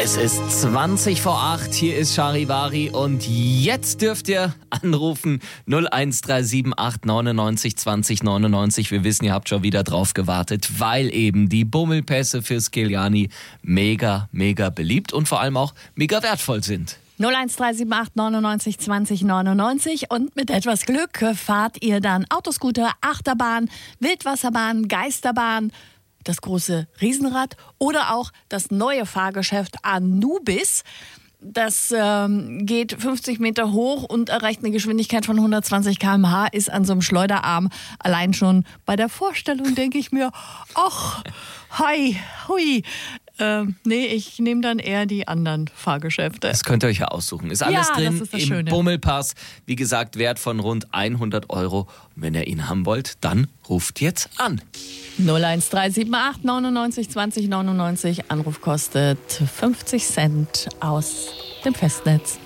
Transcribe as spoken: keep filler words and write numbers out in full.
Es ist zwanzig vor acht, hier ist Charivari und jetzt dürft ihr anrufen null eins drei sieben acht neunundneunzig zwanzig neunundneunzig. Wir wissen, ihr habt schon wieder drauf gewartet, weil eben die Bummelpässe für Skiljani mega, mega beliebt und vor allem auch mega wertvoll sind. null eins drei sieben acht neunundneunzig zwanzig neunundneunzig und mit etwas Glück fahrt ihr dann Autoscooter, Achterbahn, Wildwasserbahn, Geisterbahn, das große Riesenrad oder auch das neue Fahrgeschäft Anubis. Das ähm, geht fünfzig Meter hoch und erreicht eine Geschwindigkeit von hundertzwanzig Kilometer pro Stunde, ist an so einem Schleuderarm. Allein schon bei der Vorstellung denke ich mir, ach, hi, hui. Ähm, nee, ich nehme dann eher die anderen Fahrgeschäfte. Das könnt ihr euch ja aussuchen. Ist alles ja, drin das ist das im Schöne. Bummelpass. Wie gesagt, Wert von rund hundert Euro. Und wenn ihr ihn haben wollt, dann ruft jetzt an. null eins drei sieben acht neunundneunzig zwanzig neunundneunzig. Anruf kostet fünfzig Cent aus dem Festnetz.